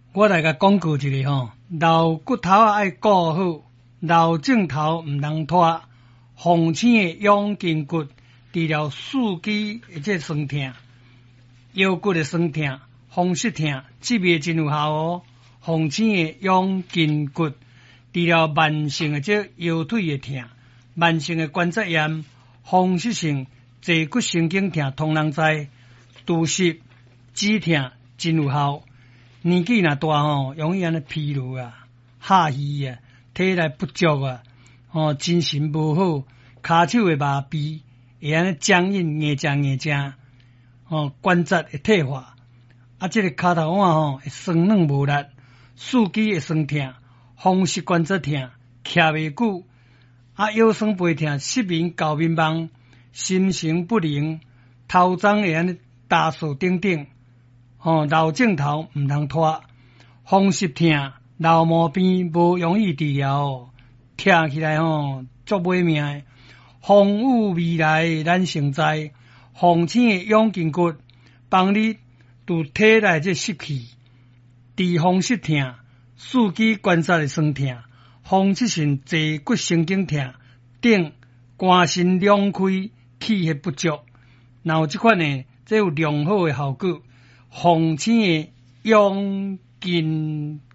我来甲讲句一个吼，老骨头啊爱顾好，老镜头毋通拖。风醒的养筋骨，治疗四肢的这酸痛、腰骨的酸痛、风湿痛，这味真有效哦。风醒的养筋骨，治疗慢性的这腰腿的痛、慢性的关节炎、风湿性坐骨神经痛，通人知。除湿止痛真有效。年纪若大吼，容易安尼疲劳啊、下虚啊、体力不足啊，精神无好，骹手会麻痹，会安尼僵硬、硬正，关节会退化，这个骹头腕会酸软无力，四肢会酸痛，风湿关节痛，徛袂久，腰酸背痛，失眠、搞迷茫，心神不宁，头鬃会安尼打扫等等。老镜头毋通拖，风湿痛、老毛病无容易治疗，听起来足买命的。风雨未来咱成知，风醒的养筋骨，帮你除体内这湿气，治风湿痛、四肢关节的酸痛、风湿性坐骨神经痛等肝肾两开、气血不足，若有这款呢，这有良好的效果。风醒的养筋